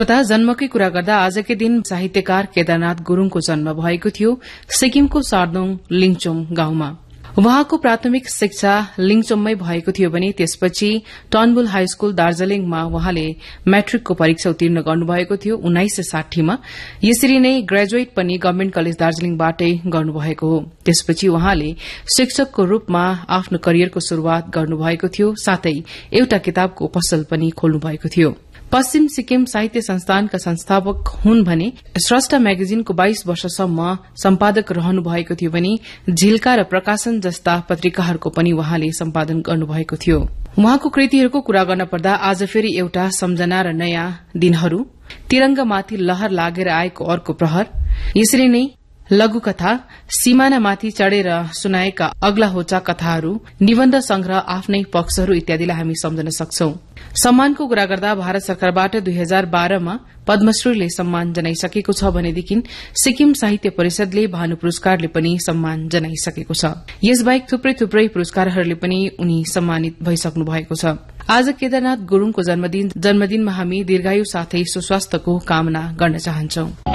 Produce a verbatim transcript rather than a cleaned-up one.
तथा जन्मकै कुरा गर्दा आजकै दिन साहित्यकार केदारनाथ गुरूङको जन्म भएको थियो सिक्किमको सार्दोङ लिङचोम गाउँमा। उहाँको प्राथमिक शिक्षा लिङचोममै भएको थियो भने त्यसपछि टनबुल हाई स्कूल दार्जीलिङमा उहाँले म्याट्रिकको परीक्षा उत्तीर्ण गर्नुभएको थियो उन्नाइस सय साठीमा। यसरी नै ग्रेजुएट पनि गभर्मेन्ट कलेज दार्जीलिङबाटै गर्नुभएको हो। त्यसपछि उहाँले शिक्षकको रूपमा आफ्नो करियरको शुरूआत गर्नुभएको थियो, साथै एउटा किताबको पसल पनि खोल्नुभएको थियो। पश्चिम सिक्किम साहित्य संस्थानका संस्थापक हुन् भने स्रष्टा म्यागजिनको बाइस वर्षसम्म सम्पादक रहनु भएको थियो भने झिल्का र प्रकाशन जस्ता पत्रिकाहरूको पनि उहाँले सम्पादन गर्नुभएको थियो। उहाँको कृतिहरूको कुरा गर्न पर्दा आज फेरि एउटा सम्झना र नयाँ दिनहरू, तिरंगामाथि लहर लागेर आएको अर्को प्रहर, यसरी नै लघुकथा, सीमानामाथि चढ़ेर सुनाएका अग्ला होचा कथाहरू, निबन्ध संग्रह, आफ्नै पक्षहरू इत्यादिलाई हामी सम्झन सक्छौं। सम्मानको कुरा गर्दा भारत सरकारबाट दुई हजार बाह्रमा पद्मश्रीले सम्मान जनाइसकेको छ भनेदेखि सिक्किम साहित्य परिषदले भानु पुरस्कारले पनि सम्मान जनाइसकेको छ। यसबाहेक थुप्रै थुप्रै पुरस्कारहरूले पनि उनी सम्मानित भइसक्नु भएको छ। आज केदारनाथ गुरूङको जन्मदिन जन्मदिनमा हामी दीर्घायु साथै सुस्वास्थ्यको कामना गर्न चाहन्छौं।